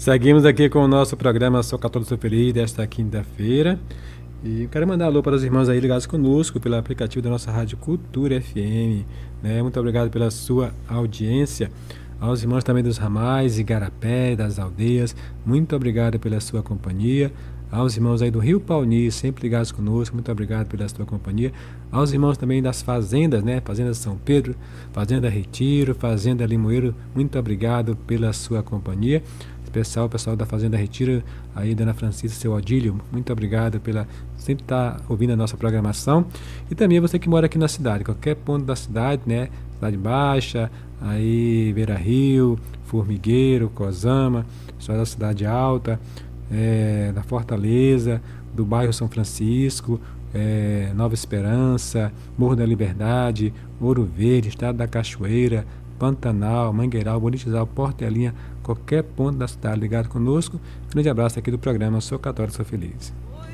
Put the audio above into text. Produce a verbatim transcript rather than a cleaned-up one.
Seguimos aqui com o nosso programa Sou Católico, Sou Feliz desta quinta-feira. E eu quero mandar alô para os irmãos aí ligados conosco pelo aplicativo da nossa Rádio Cultura F M. Né? Muito obrigado pela sua audiência. Aos irmãos também dos ramais, Igarapé, das aldeias, muito obrigado pela sua companhia. Aos irmãos aí do Rio Pauni, sempre ligados conosco, muito obrigado pela sua companhia. Aos irmãos também das fazendas, né? Fazenda São Pedro, Fazenda Retiro, Fazenda Limoeiro, muito obrigado pela sua companhia. Especial o pessoal da Fazenda Retiro, aí Dona Francisca, seu Odílio, muito obrigado pela sempre estar ouvindo a nossa programação. E também você que mora aqui na cidade, qualquer ponto da cidade, né? Cidade Baixa, aí Beira Rio, Formigueiro, Cosama, pessoal da Cidade Alta, é, da Fortaleza, do bairro São Francisco, é, Nova Esperança, Morro da Liberdade, Ouro Verde, Estado da Cachoeira, Pantanal, Mangueiral, Bonitizal, Portelinha, qualquer ponto da cidade ligado conosco. Grande abraço aqui do programa Sou Católico, Sou Feliz.